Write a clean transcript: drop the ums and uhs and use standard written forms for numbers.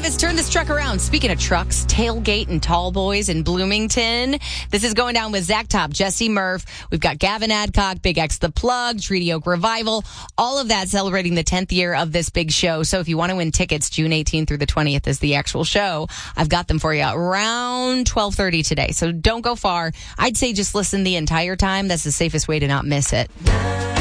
Davis, turn this truck around. Speaking of trucks, tailgate and tall boys in Bloomington. This is going down with Zach Top, Jesse Murph. We've got Gavin Adcock, Big X The Plug, Treaty Oak Revival. All of that celebrating the 10th year of this big show. So if you want to win tickets, June 18th through the 20th is the actual show. I've got them for you around 12:30 today. So don't go far. I'd say just listen the entire time. That's the safest way to not miss it.